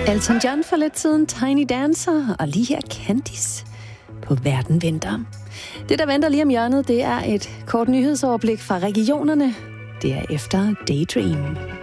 Elton John for lidt siden, Tiny Dancer, og lige her Candice på Verden venter. Det, der venter lige om hjørnet, det er et kort nyhedsoverblik fra regionerne. Det er efter Daydream.